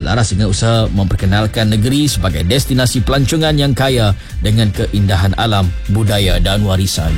selaras dengan usaha memperkenalkan negeri sebagai destinasi pelancongan yang kaya dengan keindahan alam, budaya dan warisan.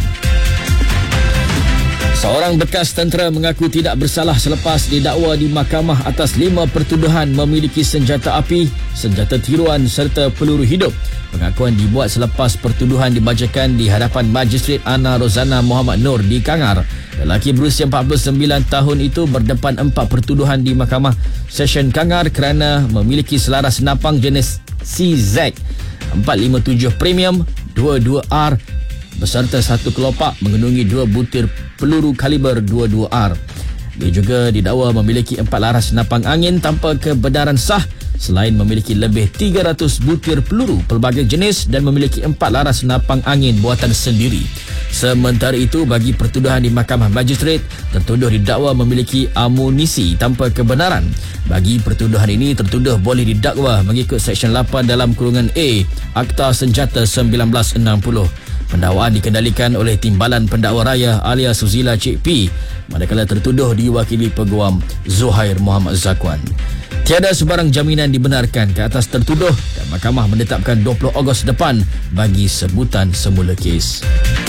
Seorang bekas tentera mengaku tidak bersalah selepas didakwa di mahkamah atas 5 pertuduhan memiliki senjata api, senjata tiruan serta peluru hidup. Pengakuan dibuat selepas pertuduhan dibacakan di hadapan Magistrate Ana Rozana Muhammad Nur di Kangar. Lelaki berusia 49 tahun itu berdepan 4 pertuduhan di Mahkamah Session Kangar kerana memiliki selaras senapang jenis CZ 457 Premium 22R beserta 1 kelopak mengandungi 2 butir peluru kaliber 22R. Dia juga didakwa memiliki 4 laras senapang angin tanpa kebenaran sah selain memiliki lebih 300 butir peluru pelbagai jenis dan memiliki 4 laras senapang angin buatan sendiri. Sementara itu, bagi pertuduhan di Mahkamah Magistrate, tertuduh didakwa memiliki amunisi tanpa kebenaran. Bagi pertuduhan ini, tertuduh boleh didakwa mengikut Seksyen 8 dalam kurungan A Akta Senjata 1960. Pendakwaan dikendalikan oleh Timbalan Pendakwa Raya alias Suzila Cik P, manakala tertuduh diwakili Peguam Zuhair Muhammad Zakwan. Tiada sebarang jaminan dibenarkan ke atas tertuduh dan mahkamah menetapkan 20 Ogos depan bagi sebutan semula kes.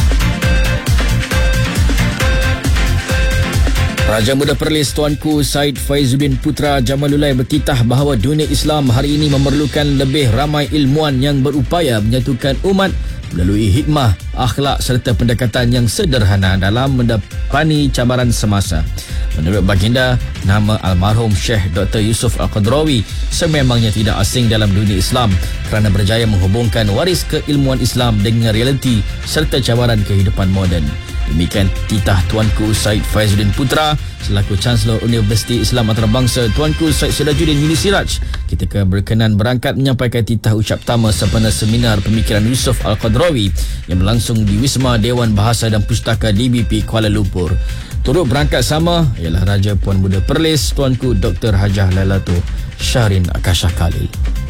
Raja Muda Perlis Tuanku Said Faizuddin Putra Jamalulai bertitah bahawa dunia Islam hari ini memerlukan lebih ramai ilmuwan yang berupaya menyatukan umat melalui hikmah, akhlak serta pendekatan yang sederhana dalam mendepani cabaran semasa. Menurut baginda, nama almarhum Syekh Dr. Yusuf Al-Qadrawi sememangnya tidak asing dalam dunia Islam kerana berjaya menghubungkan waris keilmuan Islam dengan realiti serta cabaran kehidupan moden. Demikian titah Tuanku Said Faizuddin Putra selaku Chancellor Universiti Islam Antarabangsa Tuanku Said Sirajuddin Yuni Siraj ketika berkenan berangkat menyampaikan titah ucap pertama sempena seminar pemikiran Yusuf Al-Qadrawi yang berlangsung di Wisma Dewan Bahasa dan Pustaka DBP Kuala Lumpur. Turut berangkat sama ialah Raja Puan Muda Perlis Tuanku Dr. Hajah Lailatul Syahrin Akashah Khalil.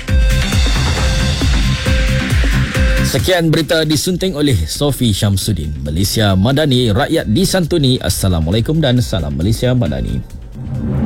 Sekian berita disunting oleh Sofi Syamsuddin. Malaysia Madani, rakyat disantuni. Assalamualaikum dan salam Malaysia Madani.